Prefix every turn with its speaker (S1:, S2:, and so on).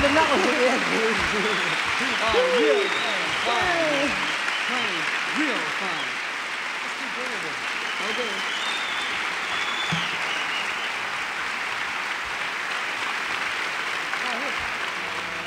S1: but not like the end, dude.
S2: Oh, real fun. Fun. Real fun. Let's keep going. Okay.